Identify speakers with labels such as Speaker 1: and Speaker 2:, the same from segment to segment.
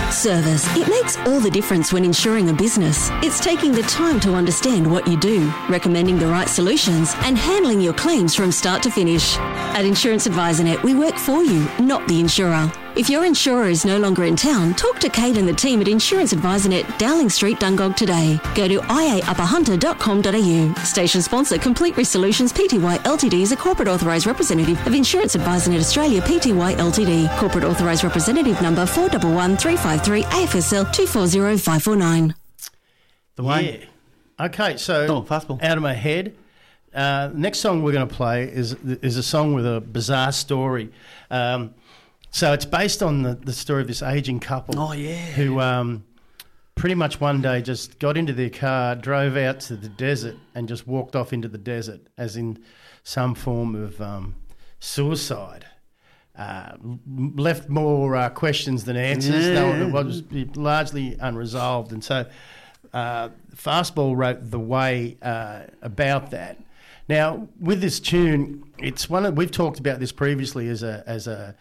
Speaker 1: Service. It makes all the difference when insuring a business. It's taking the time to understand what you do, recommending the right solutions, and handling your claims from start to finish. At Insurance AdvisorNet, we work for you, not the insurer. If your insurer is no longer in town, talk to Kate and the team at Insurance AdvisorNet, Dowling Street, Dungog today. Go to iaupperhunter.com.au. Station sponsor Complete Risk Solutions Pty Ltd is a corporate authorised representative of Insurance AdvisorNet Australia Pty Ltd. Corporate authorised representative number 411353 AFSL 240549.
Speaker 2: The way. Yeah. Okay, so
Speaker 3: fastball.
Speaker 2: Out of my head. Next song we're going to play is a song with a bizarre story. So it's based on the story of this ageing couple.
Speaker 3: Oh, yeah.
Speaker 2: Who pretty much one day just got into their car, drove out to the desert and just walked off into the desert, as in some form of suicide. Left more questions than answers.
Speaker 3: Yeah.
Speaker 2: It was largely unresolved. And so Fastball wrote The Way about that. Now, with this tune, it's we've talked about this previously as a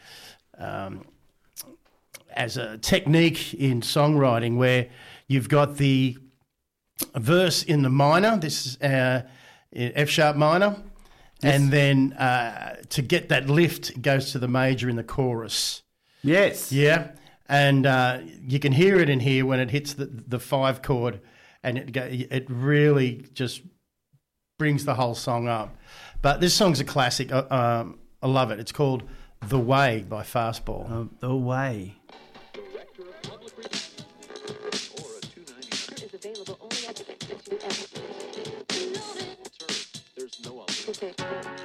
Speaker 2: technique in songwriting where you've got the verse in the minor, this is F sharp minor, yes. And then to get that lift, it goes to the major in the chorus.
Speaker 3: Yes.
Speaker 2: Yeah, and you can hear it in here when it hits the 5 chord, and it really just brings the whole song up. But this song's a classic. I love it. It's called The Way by Fastball.
Speaker 3: The Way.
Speaker 4: Director of Public Relations or a 299 is available only at the
Speaker 5: There's no alternative.
Speaker 4: Okay.